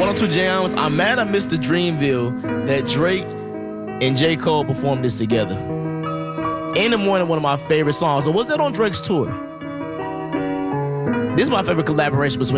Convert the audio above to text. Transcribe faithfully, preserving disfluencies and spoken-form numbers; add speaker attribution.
Speaker 1: one oh two Jams, I'm mad I missed the Dreamville that Drake and J. Cole performed this together. In the Morning, one of my favorite songs. So was that on Drake's tour? This is my favorite collaboration between